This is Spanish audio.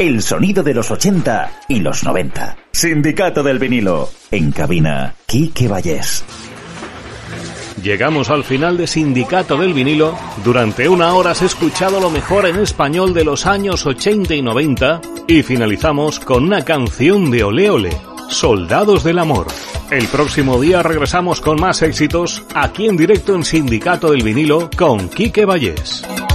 El sonido de los 80 y los 90. Sindicato del Vinilo. En cabina, Quique Vallés. Llegamos al final de Sindicato del Vinilo. Durante una hora has escuchado lo mejor en español de los años 80 y 90 y finalizamos con una canción de Olé Olé, Soldados del Amor. El próximo día regresamos con más éxitos aquí en directo en Sindicato del Vinilo con Quique Vallés.